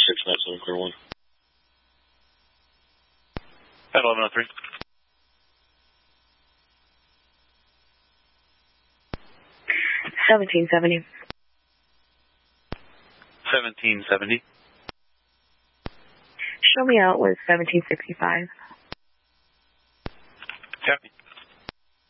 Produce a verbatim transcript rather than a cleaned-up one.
six nine seven, clear one. At eleven oh three. seventeen seventy. seventeen seventy. Show me out with seventeen sixty-five. Copy.